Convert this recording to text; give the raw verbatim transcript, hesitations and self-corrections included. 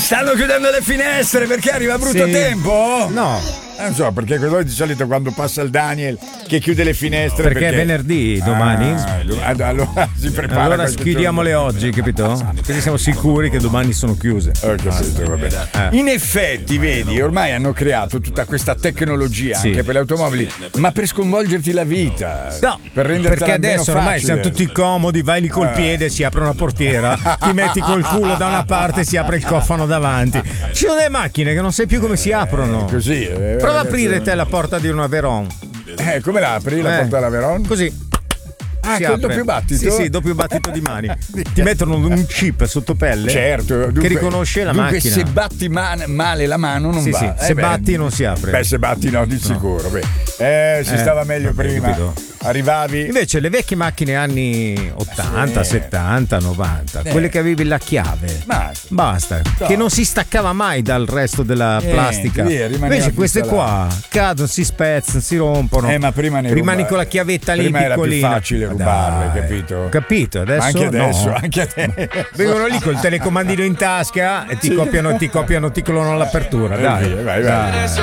Stanno chiudendo le finestre perché arriva brutto Sì. tempo? No. Eh, non so, perché quello di solito quando passa il Daniel che chiude le finestre. Perché, Perché è venerdì domani. Ah, allora si prepara. Allora qualche schiudiamole giorno. oggi, capito? Quindi siamo sicuri che domani sono chiuse. Ho capito, va bene. Eh. In effetti, vedi, ormai hanno creato tutta questa tecnologia Sì. anche per le automobili, ma per sconvolgerti la vita. No, per rendertela perché adesso meno ormai facile. siamo tutti comodi, vai lì col Eh. piede, si apre una portiera, ti metti col culo da una parte e si apre il cofano davanti. Ci sono delle macchine che non sai più come si aprono. Così. eh, Prova a ragazzi, aprire te la porta di una Veron. Eh, come la apri la Eh. porta della Veron? Così. Ah, Si col apre. doppio battito? Sì, sì, doppio battito di mani. Ti mettono un chip sotto pelle. Certo, dunque, che riconosce la dunque macchina. se batti man- male la mano non Sì, va. sì, Eh se beh, batti non si apre. Beh, se batti no, di sicuro. Beh. Eh, si Eh, stava meglio vabbè, prima. capito. Arrivavi. Invece le vecchie macchine anni ottanta, Sì. settanta, novanta, Eh. quelle che avevi la chiave. Ma Basta, che non si staccava mai dal resto della Niente, plastica. via, rimaneva Invece queste fissa là. qua cadono, si spezzano, si rompono. Eh, ma prima ne rimani ruba- con la chiavetta lì prima era più piccolina. facile Ma rubarle, dai, capito? Capito, adesso Ma anche adesso, no. anche adesso. Vengono lì col telecomandino in tasca e ti copiano, ti copiano, ti clonano l'apertura. Eh, Dai, via, vai, vai. Dai.